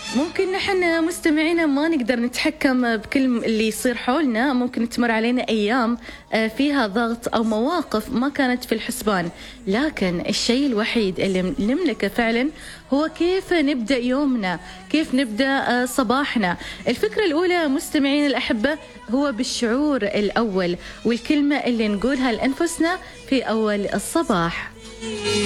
ممكن نحن مستمعينا ما نقدر نتحكم بكل اللي يصير حولنا، ممكن تمر علينا أيام فيها ضغط أو مواقف ما كانت في الحسبان، لكن الشيء الوحيد اللي نملكه فعلا هو كيف نبدأ يومنا، كيف نبدأ صباحنا. الفكرة الأولى مستمعين الأحبة هو بالشعور الأول والكلمة اللي نقولها لأنفسنا في أول الصباح.